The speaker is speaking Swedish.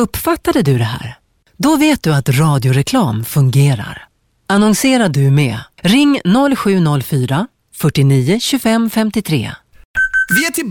Uppfattade du det här? Då vet du att radioreklam fungerar. Annonsera du med. Ring 0704 49 25 53. Vi är tillbaka